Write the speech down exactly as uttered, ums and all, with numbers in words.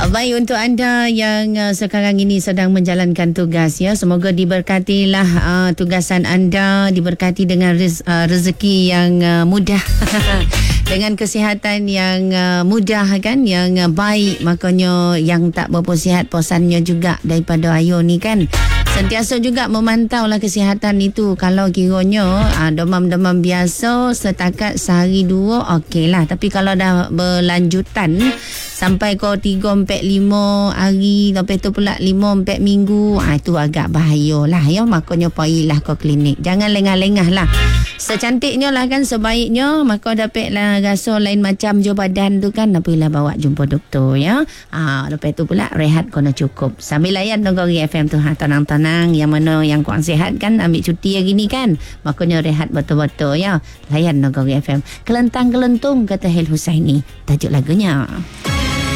Baik, untuk anda yang uh, sekarang ini sedang menjalankan tugas, ya, semoga diberkatilah uh, tugasan anda, diberkati dengan rez, uh, rezeki yang uh, mudah dengan kesihatan yang uh, mudah, kan, yang uh, baik. Makanya yang tak berapa sihat posannya juga daripada ayo ni, kan. Sentiasa juga memantau lah kesihatan itu. Kalau kiranya uh, demam-demam biasa setakat sehari dua, okey lah. Tapi kalau dah berlanjutan sampai kau tiga, empat, lima hari, lepas tu pula lima, empat minggu, ah, itu agak bahaya lah, ya. Makanya pergilah ke klinik. Jangan lengah-lengah lah. Secantiknya lah, kan, sebaiknya maka dapat lah rasa lain macam je badan tu, kan, pergilah bawa jumpa doktor, ya. Ah, lepas tu pula rehat kena cukup. Sambil layan Negeri F M tu, ha, tenang-tenang. Yang mana yang kurang sihat, kan, ambil cuti hari ni, kan. Makanya rehat betul-betul, ya. Layan Negeri F M. Kelentang-kelentung, kata Hel Husaini. Tajuk lagunya.